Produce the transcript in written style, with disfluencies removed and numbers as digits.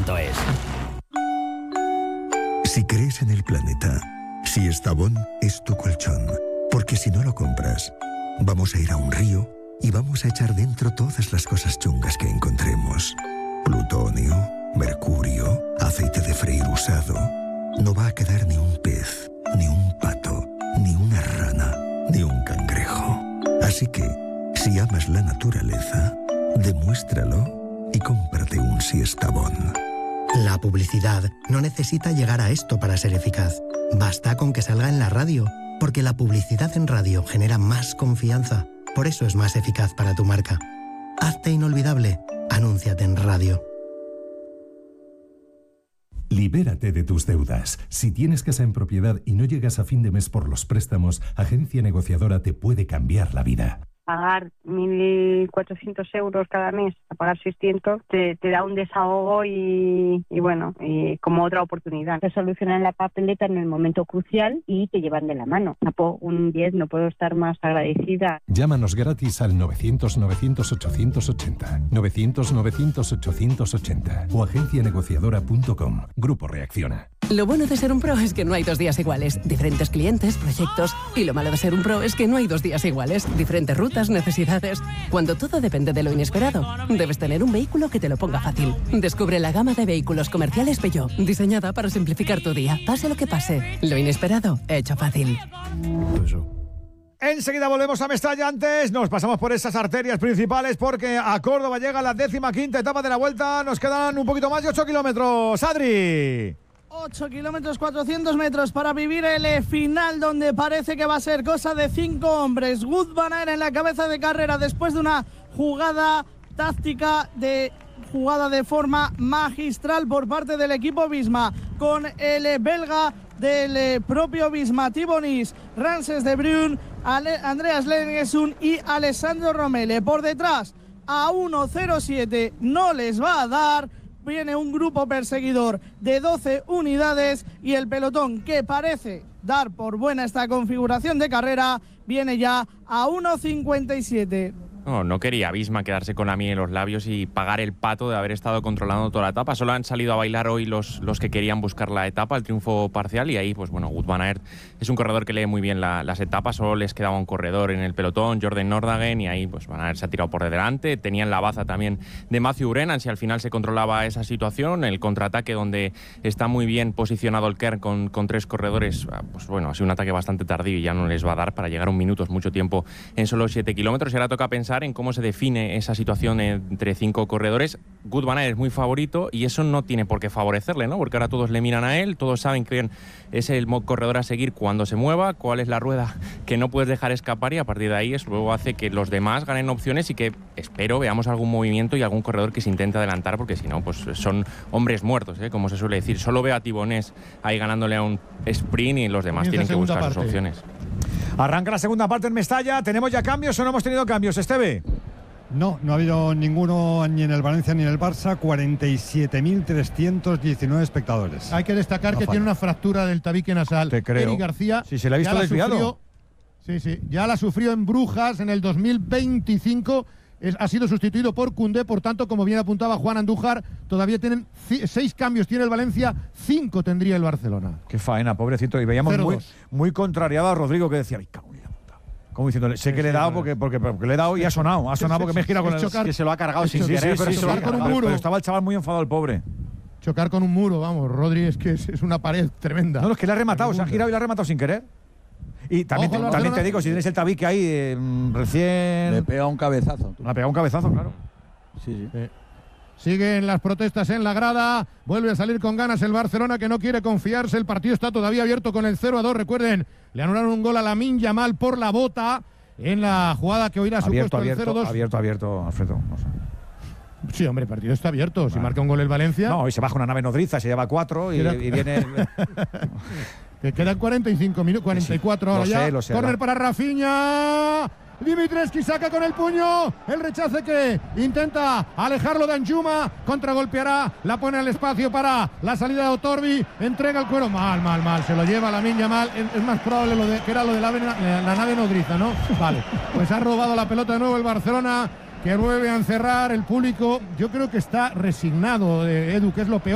Estavon.es. Si crees en el planeta, si Estavon es tu colchón, porque si no lo compras, vamos a ir a un río y vamos a echar dentro todas las cosas chungas que encontremos. Plutonio, mercurio, aceite de freír usado. No va a quedar ni un pez, ni un pato, ni una rana, ni un cangrejo. Así que, si amas la naturaleza, demuéstralo y cómprate un Estavon. La publicidad no necesita llegar a esto para ser eficaz. Basta con que salga en la radio, porque la publicidad en radio genera más confianza. Por eso es más eficaz para tu marca. Hazte inolvidable. Anúnciate en radio. Libérate de tus deudas. Si tienes casa en propiedad y no llegas a fin de mes por los préstamos, Agencia Negociadora te puede cambiar la vida. Pagar 1.400 euros cada mes, a pagar 600, te da un desahogo y como otra oportunidad. Te solucionan la papeleta en el momento crucial y te llevan de la mano. Un 10, no puedo estar más agradecida. Llámanos gratis al 900-900-880, 900-900-880 o agencianegociadora.com. Grupo Reacciona. Lo bueno de ser un pro es que no hay 2 días iguales. Diferentes clientes, proyectos. Y lo malo de ser un pro es que no hay 2 días iguales. Diferentes rutas, necesidades. Cuando todo depende de lo inesperado, debes tener un vehículo que te lo ponga fácil. Descubre la gama de vehículos comerciales Peugeot, diseñada para simplificar tu día. Pase lo que pase, lo inesperado, hecho fácil. Enseguida volvemos a Mestalla. Antes nos pasamos por esas arterias principales porque a Córdoba llega la 15ª etapa de la Vuelta. Nos quedan un poquito más de 8 kilómetros. Adri. 8 kilómetros, 400 metros para vivir el final, donde parece que va a ser cosa de 5 hombres. Wout van Aert en la cabeza de carrera después de una jugada táctica, jugada de forma magistral por parte del equipo Visma, con el belga del propio Visma, Thibaut Nis, Rances de Bruyne, Andreas Lengesund y Alessandro Romele. Por detrás, a 1.07 no les va a dar. Viene un grupo perseguidor de 12 unidades y el pelotón, que parece dar por buena esta configuración de carrera, viene ya a 1.57. No quería Visma quedarse con la miel en los labios y pagar el pato de haber estado controlando toda la etapa. Solo han salido a bailar hoy los que querían buscar la etapa, el triunfo parcial, y ahí, Wout van Aert es un corredor que lee muy bien las etapas. Solo les quedaba un corredor en el pelotón, Jordan Nordhagen, y ahí Van Aert se ha tirado por delante. Tenían la baza también de Matthew Brennan, si al final se controlaba esa situación. El contraataque, donde está muy bien posicionado el Kern con 3 corredores, ha sido un ataque bastante tardío y ya no les va a dar para llegar a 1 minuto, es mucho tiempo en solo 7 kilómetros. Y ahora toca pensar en cómo se define esa situación entre 5 corredores. Wout van Aert es muy favorito y eso no tiene por qué favorecerle, ¿no? Porque ahora todos le miran a él, todos saben que es el corredor a seguir cuando se mueva, cuál es la rueda que no puedes dejar escapar, y a partir de ahí luego hace que los demás ganen opciones y que, espero, veamos algún movimiento y algún corredor que se intente adelantar, porque si no, son hombres muertos, como se suele decir. Solo veo a Thibaut Nis ahí ganándole a un sprint y los demás tienen que buscar sus opciones. Arranca la segunda parte en Mestalla. ¿Tenemos ya cambios o no hemos tenido cambios, Esteve? No ha habido ninguno ni en el Valencia ni en el Barça. 47.319 espectadores. Hay que destacar que tiene una fractura del tabique nasal. Te creo. Eric García. Sí, se le ha visto desviado. Ya la sufrió en Brujas en el 2025. Ha sido sustituido por Koundé, por tanto, como bien apuntaba Juan Andújar, todavía tienen 6 cambios, tiene el Valencia, 5 tendría el Barcelona. Qué faena, pobrecito. Y veíamos muy contrariado a Rodrigo, que decía, ay, cago en la puta. Como diciendo, sé que le he dado porque le he dado y ha sonado porque me he girado con el... Que se lo ha cargado sin querer. Chocar con un muro. Pero estaba el chaval muy enfadado, el pobre. Chocar con un muro, vamos, Rodri, es que es una pared tremenda. No, es que le ha rematado, se ha girado y le ha rematado sin querer. Y también te digo, si tienes el tabique ahí recién... Le pega un cabezazo. Le ha pegado un cabezazo, claro. Sí. Siguen las protestas en la grada. Vuelve a salir con ganas el Barcelona, que no quiere confiarse. El partido está todavía abierto con el 0-2. Recuerden, le anularon un gol a Lamine Yamal por la bota en la jugada que hoy ha supuesto el 0-2. Abierto, Alfredo. No sé. Sí, hombre, el partido está abierto. Si marca un gol el Valencia... No, y se baja una nave nodriza, se lleva 4 y viene... Que quedan 45 minutos, 44 ahora ya. Lo sé. Córner para Rafinha. Dimitrescu saca con el puño. El rechace que intenta alejarlo de Anjuma. Contragolpeará. La pone al espacio para la salida de Otorbi. Entrega el cuero. Mal. Se lo lleva Lamine Yamal. Es más probable que era lo de la nave nodriza, ¿no? Vale. Pues ha robado la pelota de nuevo el Barcelona, que vuelve a encerrar el público. Yo creo que está resignado, Edu, que es lo peor.